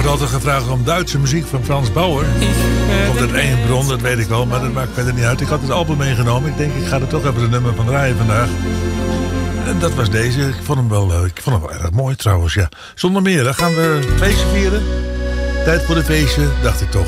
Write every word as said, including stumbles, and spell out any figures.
wordt altijd gevraagd om Duitse muziek van Frans Bauer. Komt uit één bron, dat weet ik wel, maar dat maakt verder niet uit. Ik had het album meegenomen. Ik denk, ik ga er toch even een nummer van draaien vandaag. En dat was deze. Ik vond hem wel, ik vond hem wel erg mooi trouwens, ja. Zonder meer, dan gaan we een feestje vieren. Tijd voor de feestje, dacht ik toch.